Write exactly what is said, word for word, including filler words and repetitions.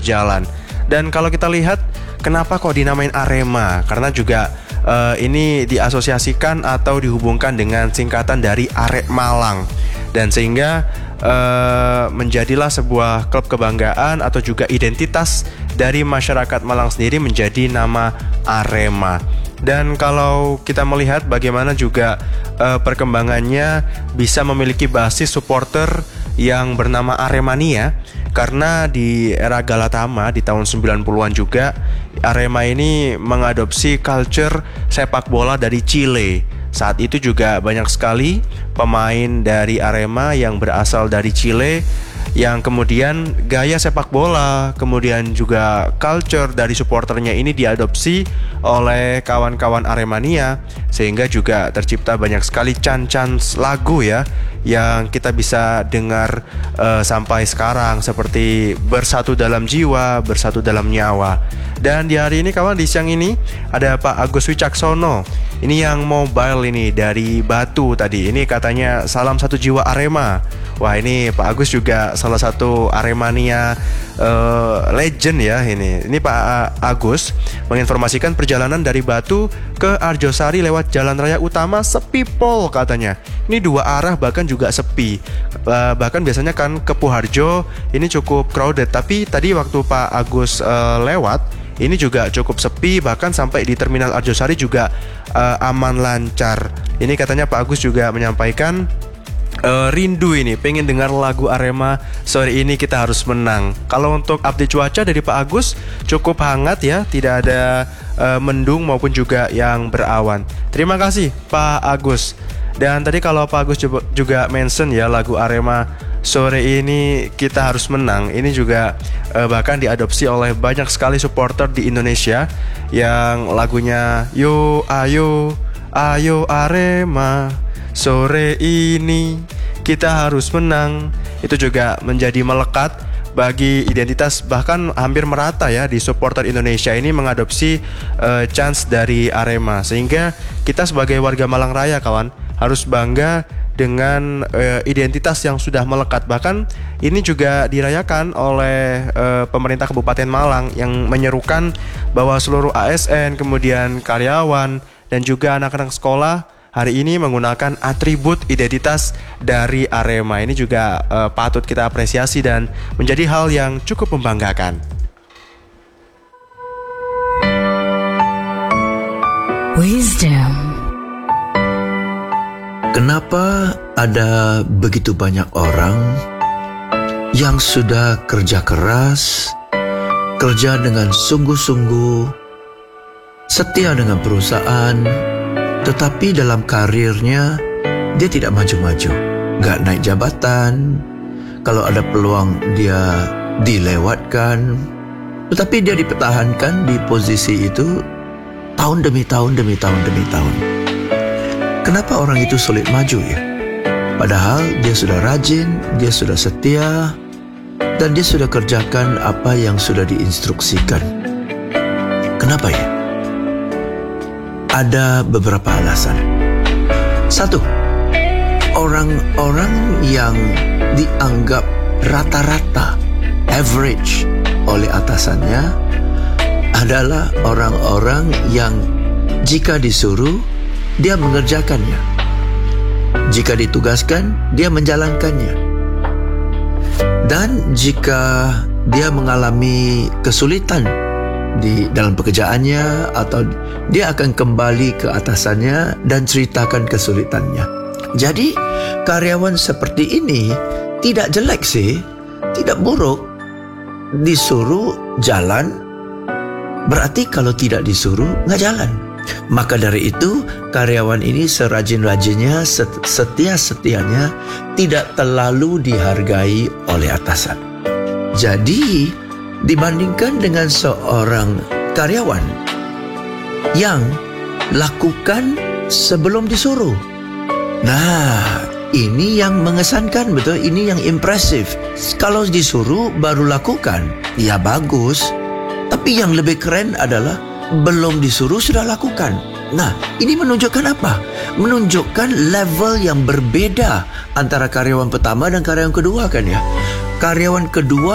berjalan. Dan kalau kita lihat kenapa kok dinamain Arema? Karena juga uh, ini diasosiasikan atau dihubungkan dengan singkatan dari Arek Malang. Dan sehingga uh, menjadilah sebuah klub kebanggaan atau juga identitas dari masyarakat Malang sendiri menjadi nama Arema. Dan kalau kita melihat bagaimana juga uh, perkembangannya bisa memiliki basis supporter yang bernama Aremania. Karena di era Galatama di tahun sembilan puluhan juga Arema ini mengadopsi culture sepak bola dari Chile. Saat itu juga banyak sekali pemain dari Arema yang berasal dari Chile, yang kemudian gaya sepak bola, kemudian juga culture dari supporternya ini diadopsi oleh kawan-kawan Aremania, sehingga juga tercipta banyak sekali can-can lagu ya yang kita bisa dengar uh, sampai sekarang, seperti Bersatu Dalam Jiwa, Bersatu Dalam Nyawa. Dan di hari ini kawan, di siang ini ada Pak Agus Wicaksono. Ini yang mobile ini dari Batu tadi. Ini katanya salam satu jiwa Arema. Wah, ini Pak Agus juga salah satu Aremania uh, legend ya ini. Ini Pak Agus menginformasikan perjalanan dari Batu ke Arjosari lewat jalan raya utama sepi pol katanya. Ini dua arah bahkan juga sepi. Uh, bahkan biasanya kan ke Puharjo ini cukup crowded, tapi tadi waktu Pak Agus uh, lewat ini juga cukup sepi, bahkan sampai di Terminal Arjosari juga uh, aman lancar. Ini katanya Pak Agus juga menyampaikan Uh, rindu ini, pengen dengar lagu Arema, sore ini kita harus menang. Kalau untuk update cuaca dari Pak Agus cukup hangat ya, tidak ada uh, mendung maupun juga yang berawan. Terima kasih Pak Agus. Dan tadi kalau Pak Agus juga mention ya lagu Arema, sore ini kita harus menang. Ini juga uh, bahkan diadopsi oleh banyak sekali supporter di Indonesia, yang lagunya Yo ayo ayo Arema, sore ini kita harus menang. Itu juga menjadi melekat bagi identitas, bahkan hampir merata ya di supporter Indonesia ini mengadopsi uh, chants dari Arema. Sehingga kita sebagai warga Malang Raya kawan harus bangga dengan uh, identitas yang sudah melekat. Bahkan ini juga dirayakan oleh uh, pemerintah Kabupaten Malang yang menyerukan bahwa seluruh A S N, kemudian karyawan dan juga anak-anak sekolah hari ini menggunakan atribut identitas dari Arema. Ini juga uh, patut kita apresiasi dan menjadi hal yang cukup membanggakan. Wisdom. Kenapa ada begitu banyak orang yang sudah kerja keras, kerja dengan sungguh-sungguh, setia dengan perusahaan, tetapi dalam karirnya dia tidak maju-maju, gak naik jabatan. Kalau ada peluang dia dilewatkan, tetapi dia dipertahankan di posisi itu tahun demi tahun demi tahun demi tahun. Kenapa orang itu sulit maju ya? Padahal dia sudah rajin, dia sudah setia, dan dia sudah kerjakan apa yang sudah diinstruksikan. Kenapa ya? Ada beberapa alasan. Satu, orang-orang yang dianggap rata-rata, average oleh atasannya adalah orang-orang yang jika disuruh, dia mengerjakannya. Jika ditugaskan, dia menjalankannya. Dan jika dia mengalami kesulitan di dalam pekerjaannya, atau dia akan kembali ke atasannya dan ceritakan kesulitannya. Jadi karyawan seperti ini tidak jelek sih, tidak buruk. Disuruh jalan, berarti kalau tidak disuruh nggak jalan. Maka dari itu karyawan ini serajin-rajinnya, setia-setianya tidak terlalu dihargai oleh atasan. Jadi dibandingkan dengan seorang karyawan yang lakukan sebelum disuruh. Nah, ini yang mengesankan, betul? Ini yang impresif. Kalau disuruh baru lakukan, ya bagus. Tapi yang lebih keren adalah belum disuruh sudah lakukan. Nah, ini menunjukkan apa? Menunjukkan level yang berbeda antara karyawan pertama dan karyawan kedua kan ya. Karyawan kedua